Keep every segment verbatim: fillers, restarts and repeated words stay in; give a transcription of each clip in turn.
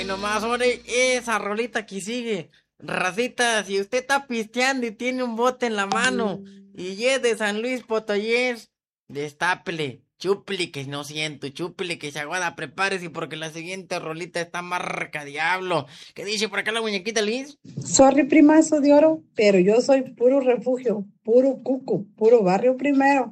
nomás, hombre, esa rolita que sigue. Racita, si usted está pisteando y tiene un bote en la mano y es de San Luis Potosí, destápele, chúpele que no siento, chúpele que se aguada, prepárese porque la siguiente rolita está marca diablo. ¿Qué dice por acá la muñequita Liz? Sorry, primazo de oro, pero yo soy puro refugio, puro cuco, puro barrio primero.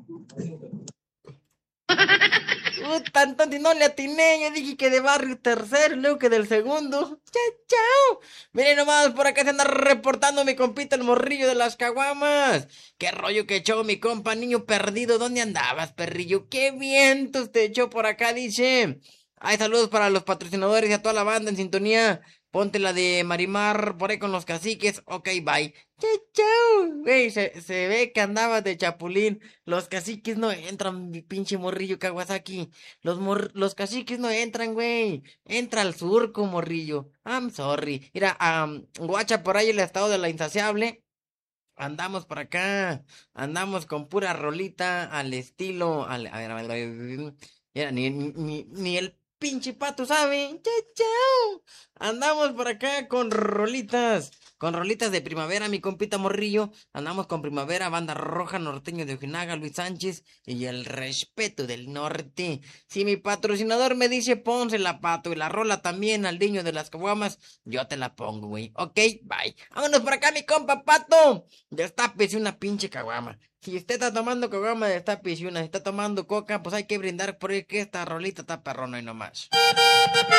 Uh, tanto si no le atiné, yo dije que de barrio tercero y luego que del segundo. Chao, chao. Miren nomás, por acá se anda reportando mi compita el morrillo de las caguamas. Qué rollo que echó mi compa, niño perdido. ¿Dónde andabas, perrillo? Qué vientos te echó por acá, dice. Hay saludos para los patrocinadores y a toda la banda en sintonía. Ponte la de Marimar por ahí con los caciques. Ok, bye. Chao, chao. Güey, se, se ve que andabas de chapulín. Los caciques no entran, mi pinche morrillo Kawasaki. Los mor los caciques no entran, güey. Entra al surco, morrillo. I'm sorry. Mira, um, guacha por ahí el estado de la insaciable. Andamos por acá. Andamos con pura rolita al estilo. Al, a ver, a ver, a ver. Mira, ni, ni, ni el pinche pato sabe. Chao, chao. Andamos por acá con rolitas. Con rolitas de primavera, mi compita morrillo. Andamos con primavera, banda roja, norteño de Ojinaga, Luis Sánchez y el respeto del norte. Si mi patrocinador me dice pónsela, pato, y la rola también al niño de las caguamas, yo te la pongo, güey. Ok, bye. Vámonos por acá, mi compa, pato. Destápese una pinche caguama. Si usted está tomando caguama, destápese una. Si está tomando coca, pues hay que brindar por que esta rolita está perrona y nomás.